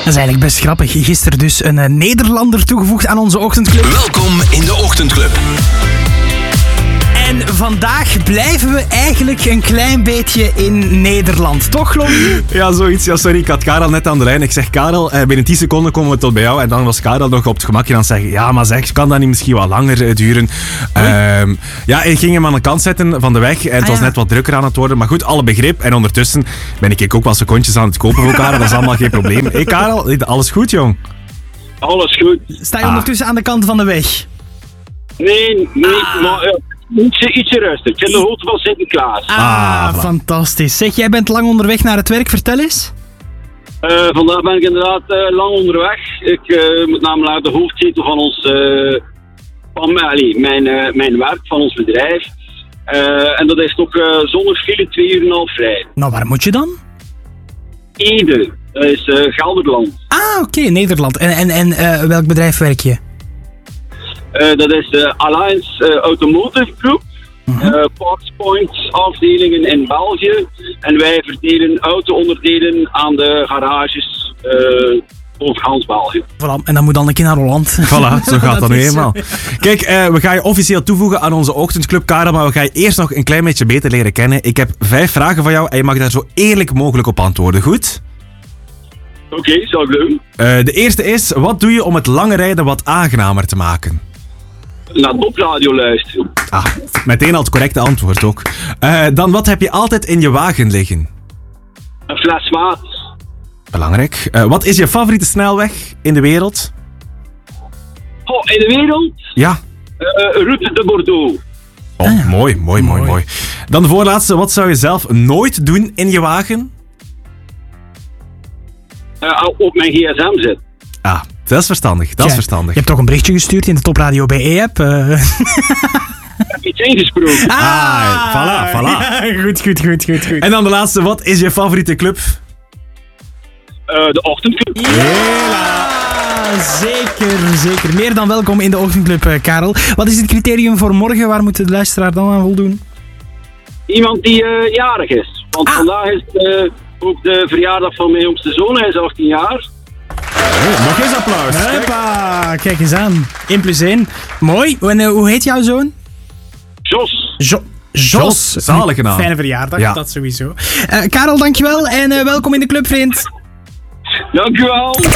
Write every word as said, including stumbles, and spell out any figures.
Dat is eigenlijk best grappig. Gisteren dus een uh, Nederlander toegevoegd aan onze ochtendclub. Welkom in de ochtendclub. En vandaag blijven we eigenlijk een klein beetje in Nederland. Toch, Louis? Ja, zoiets. Ja, sorry, ik had Karel net aan de lijn. Ik zeg, Karel, eh, binnen tien seconden komen we tot bij jou. En dan was Karel nog op het gemakje aan het zeggen, ja, maar zeg, kan dat niet misschien wat langer uh, duren? Uh, ja, ik ging hem aan de kant zetten van de weg. En het ah, was ja. net wat drukker aan het worden. Maar goed, alle begrip. En ondertussen ben ik ook wel secondjes aan het kopen voor Karel. Dat is allemaal geen probleem. Hé, hey, Karel, alles goed, jong? Alles goed. Sta je Ah. ondertussen aan de kant van de weg? Nee, nee, Ah. maar uh, ietsje, ietsje rustig. Ik zit in de hoogte van Sint-Niklaas. Ah, Ah, voilà. Fantastisch. Zeg, jij bent lang onderweg naar het werk. Vertel eens. Uh, vandaag ben ik inderdaad uh, lang onderweg. Ik uh, moet namelijk naar de hoofdzetel van ons, uh, van allee, mijn, uh, mijn werk, van ons bedrijf. Uh, en dat is toch uh, zonder file twee uur en een half vrij. Nou, waar moet je dan? Ede, dat is uh, Gelderland. Ah, oké, okay, Nederland. En, en, en uh, welk bedrijf werk je? Uh, dat is de Alliance uh, Automotive Group. Uh-huh. Uh, Parts Points afdelingen in België. En wij verdelen auto-onderdelen aan de garages uh, over Hans België. Voilà, en dan moet dan een keer naar Holland. Voilà, zo gaat dat, Dat nu is eenmaal. Kijk, uh, we gaan je officieel toevoegen aan onze ochtendclub, Karel, maar we gaan je eerst nog een klein beetje beter leren kennen. Ik heb vijf vragen van jou en je mag daar zo eerlijk mogelijk op antwoorden, goed? Oké, okay, zal ik doen. Uh, de eerste is, wat doe je om het lange rijden wat aangenamer te maken? Naar topradio luisteren. Ah, meteen al het correcte antwoord ook. Uh, dan, wat heb je altijd in je wagen liggen? Een fles water. Belangrijk. Uh, wat is je favoriete snelweg in de wereld? Oh, in de wereld? Ja. Uh, Route de Bordeaux. Oh, Ah, ja. mooi, mooi, mooi, mooi. Dan de voorlaatste. Wat zou je zelf nooit doen in je wagen? Uh, op mijn gsm zit. Ah, dat is verstandig. Dat is Tja, verstandig. Je hebt toch een berichtje gestuurd in de Topradio B E-app? Uh. Ik heb iets ingesproken. Ah, voilà, voilà. Ja, goed, goed, goed, goed, goed. En dan de laatste. Wat is je favoriete club? Uh, de ochtendclub. Ja, zeker, zeker. Meer dan welkom in de ochtendclub, uh, Karel. Wat is het criterium voor morgen? Waar moet de luisteraar dan aan voldoen? Iemand die uh, jarig is. Want Ah. vandaag is uh, ook de verjaardag van mijn jongste zoon. Hij is achttien jaar. Oh, nog eens applaus. Hoppa, kijk eens aan. één plus één. Mooi. En, uh, hoe heet jouw zoon? Jos. Jo- Jos. Jos, zalige naam. Fijne verjaardag, Ja. dat sowieso. Uh, Karel, dankjewel en uh, welkom in de club, vriend. Dank u wel.